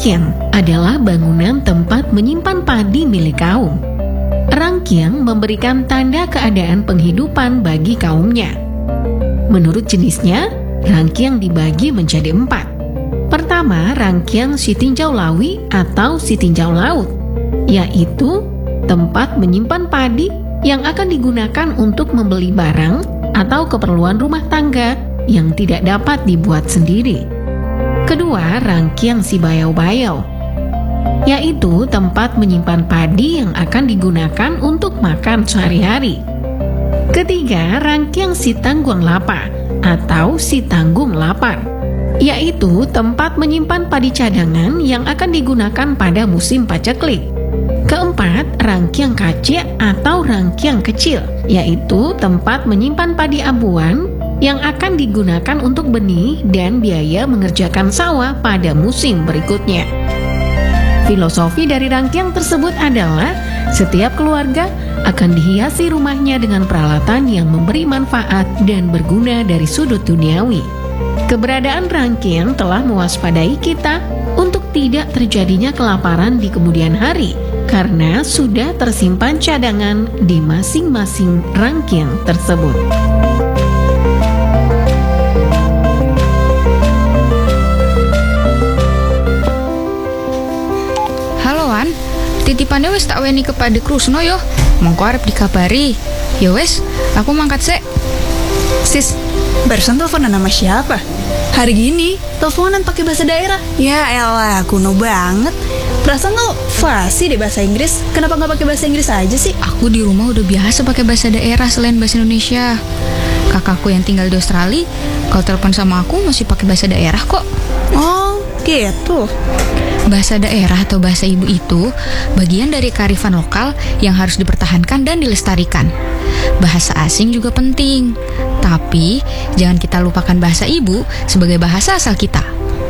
Rangkiang adalah bangunan tempat menyimpan padi milik kaum. Rangkiang memberikan tanda keadaan penghidupan bagi kaumnya. Menurut jenisnya, Rangkiang dibagi menjadi 4. Pertama, Rangkiang si tinjau lawi atau si tinjau laut, yaitu tempat menyimpan padi yang akan digunakan untuk membeli barang atau keperluan rumah tangga yang tidak dapat dibuat sendiri. Kedua, Rangkiang si bayau-bayau, yaitu tempat menyimpan padi yang akan digunakan untuk makan sehari-hari. Ketiga, Rangkiang si tangguang lapa atau si tanggung lapar, yaitu tempat menyimpan padi cadangan yang akan digunakan pada musim paceklik. Keempat, Rangkiang kacek atau Rangkiang kecil, yaitu tempat menyimpan padi abuan yang akan digunakan untuk benih dan biaya mengerjakan sawah pada musim berikutnya. Filosofi dari Rangkiang tersebut adalah setiap keluarga akan dihiasi rumahnya dengan peralatan yang memberi manfaat dan berguna dari sudut duniawi. Keberadaan Rangkiang telah mewaspadai kita untuk tidak terjadinya kelaparan di kemudian hari karena sudah tersimpan cadangan di masing-masing Rangkiang tersebut. Titipannya wis tak weni kepada Krusno yo. Mongko arep dikabari. Ya wes, aku mangkat sek. Sis, barusan teleponan sama siapa? Hari gini, teleponan pakai bahasa daerah. Ya elah, kuno banget. Perasaan lo fasih deh bahasa Inggris. Kenapa nggak pakai bahasa Inggris aja sih? Aku di rumah udah biasa pakai bahasa daerah selain bahasa Indonesia. Kakakku yang tinggal di Australia, kalau telepon sama aku masih pakai bahasa daerah kok. Oh, gitu. Bahasa daerah atau bahasa ibu itu bagian dari kearifan lokal yang harus dipertahankan dan dilestarikan. Bahasa asing juga penting, tapi jangan kita lupakan bahasa ibu sebagai bahasa asal kita.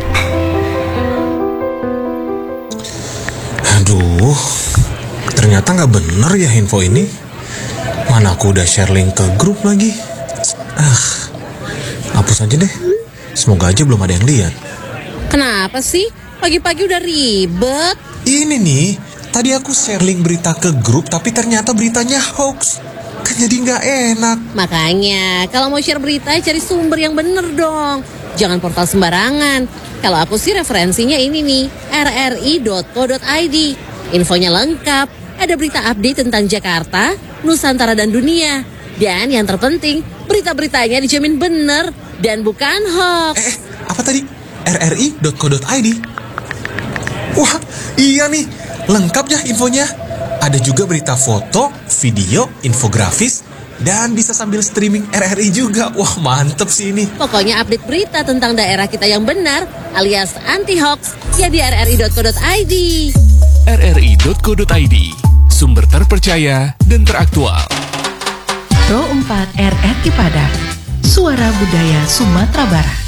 Aduh, ternyata nggak bener ya info ini. Mana aku udah share link ke grup lagi. Hapus aja deh. Semoga aja belum ada yang lihat. Kenapa sih? Pagi-pagi udah ribet. Ini nih, tadi aku share link berita ke grup tapi ternyata beritanya hoax. Kan jadi nggak enak. Makanya, kalau mau share berita cari sumber yang bener dong. Jangan portal sembarangan. Kalau aku sih referensinya ini nih, rri.co.id. Infonya lengkap, ada berita update tentang Jakarta, Nusantara dan dunia. Dan yang terpenting, berita-beritanya dijamin bener dan bukan hoax. Apa tadi? rri.co.id. Wah, iya nih, lengkap ya infonya. Ada juga berita foto, video, infografis, dan bisa sambil streaming RRI juga. Wah, mantep sih ini. Pokoknya update berita tentang daerah kita yang benar, alias anti-hoax, ya di rri.co.id. rri.co.id, sumber terpercaya dan teraktual. Pro 4 RRI Padang, Suara Budaya Sumatera Barat.